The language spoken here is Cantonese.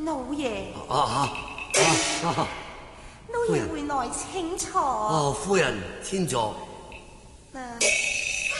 老爺。 老爺回來請坐。 夫人，天坐。